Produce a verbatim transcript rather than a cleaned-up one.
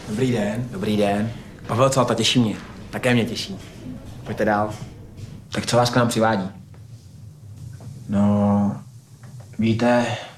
Dobrý den. Dobrý den. Pavel Calta, těší mě. Také mě těší. Pojďte dál. Tak co vás k nám přivádí? No, víte,